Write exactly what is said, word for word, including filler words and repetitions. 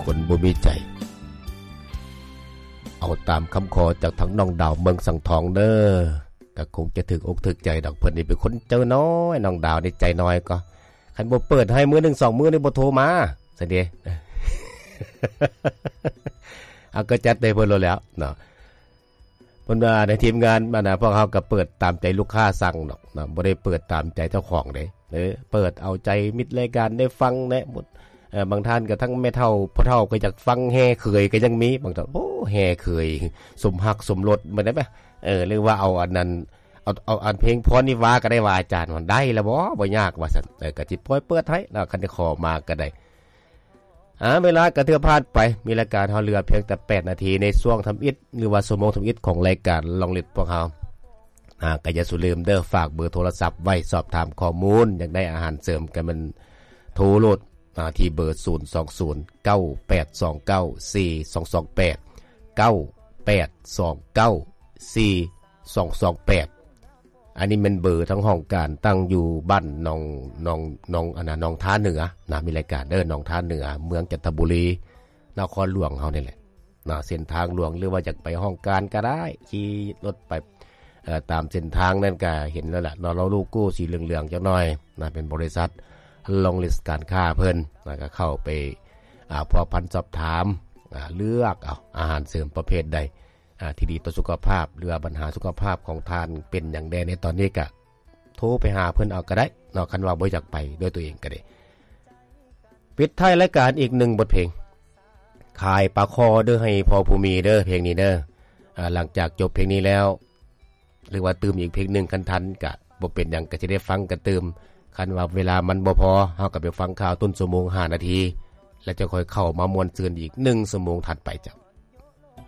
คนบ่มีใจเอาตามคำขอจากทั้งน้องดาวเมืองสังทองเด้อก็คงจะถึกอกถึกใจดอกเพิ่นนี่เป็นคนเจ้าน้อยน้องดาวนี่ใจน้อยก็คันบ่เปิดให้มื้อหนึ่งสองมื้อนี่บ่โทรมาซั่นเด้ เอาก็จัดได้เพิ่นแล้วเนาะเพิ่นว่าในทีมงานมาน่ะพวกเฮาก็เปิดตามใจลูกค้าสั่งดอกเนาะบ่ได้เปิดตามใจเจ้าของเด้เออเปิดเอาใจมิตรรายการได้ฟังแน่หมดเอ่อบางท่านก็ทั้งแม่เฒ่าพ่อเฒ่าก็อยากฟังแห่เคยก็ยังมีบางท่านโอ้แห่เคยสมฮักสมรสบ่ได้ป่ะเออหรือว่าเอาอันนั้นเอาเอาอันเพลงพรนิวาก็ได้ว่าอาจารย์มันได้แล้วบ่บ่ยากว่าซั่นเออก็สิปล่อยเปิดให้แล้วคันจะขอมาก็ได้อ่าเวลากระเทือพลาดไปมีรายการเฮาเหลือเพียงแต่แปดนาทีในช่วงทำอิฐหรือว่าชั่วโมงทำอิฐของรายการลองลิดพวกเฮาอ่าก็อย่าสุลืมเด้อฝากเบอร์โทรศัพท์ไว้สอบถามข้อมูลอยากได้อาหารเสริมกันมันโทรโลดอ่าที่เบอร์ศูนย์ สอง ศูนย์ เก้า แปด สอง เก้า สี่ สอง สอง แปด เก้า แปด สอง เก้า สี่ สอง สอง แปดอันนี้มันเบอร์ทั้งห้องการตั้งอยู่บ้านหนองหนองหนองอันน่ะหนองท่าเหนือนะมีรายการเด้อหนองท่าเหนือเมืองจันทบุรีนครหลวงเฮานี่แหละนะเส้นทางหลวงหรือว่าอยากไปห้องการก็ได้ขี่รถไปเอ่อตามเส้นทางนั่นก็เห็นแล้วล่ะนอเราลูกกู้สีเหลืองๆจักหน่อยนะเป็นบริษัทลงลิสต์การค้าเพิ่นแล้วก็เข้าไปอ่าพอพันสอบถามอ่าเลือกเอาอาหารเสริมประเภทใดอ่าที่ดีต่อสุขภาพหรือปัญหาสุขภาพของทานเป็นอย่างใดในตอนนี้ก็โทรไปหาเพิ่นเอาก็ได้เนาะคันว่าบ่อยากไปด้วยตัวเองก็ได้ปิดท้ายรายการอีกหนึ่งบทเพลงขายปลาคอเด้อให้พอผู้มีเด้อเพลงนี้เด้ออ่าหลังจากจบเพลงนี้แล้วหรือว่าตื่มอีกเพลงนึงคันทันก็บ่เป็นหยังก็สิได้ฟังกันตื่มคันว่าเวลามันบ่พอเฮาก็ไปฟังข่าวต้นชั่วโมงห้านาทีแล้วจะค่อยเข้ามามวนซื่นอีกหนึ่งชั่วโมงถัดไปจ้ะ